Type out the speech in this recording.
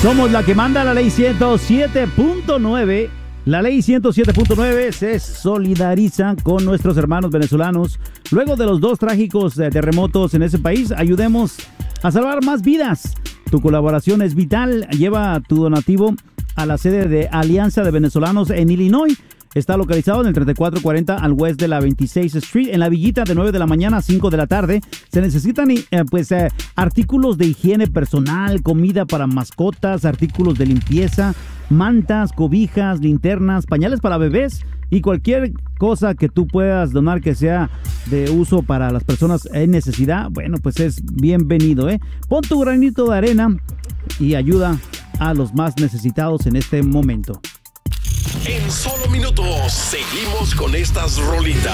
Somos la que manda la ley 107.9. La ley 107.9 se solidariza con nuestros hermanos venezolanos. Luego de los 2 trágicos terremotos en ese país, ayudemos a salvar más vidas. Tu colaboración es vital. Lleva tu donativo a la sede de Alianza de Venezolanos en Illinois. Está localizado en el 3440 al west de la 26th Street, en la Villita, de 9 de la mañana a 5 de la tarde. Se necesitan artículos de higiene personal, comida para mascotas, artículos de limpieza, mantas, cobijas, linternas, pañales para bebés y cualquier cosa que tú puedas donar que sea de uso para las personas en necesidad. Bueno, pues es bienvenido, ¿eh? Pon tu granito de arena y ayuda a los más necesitados en este momento. En solo minutos seguimos con estas rolitas.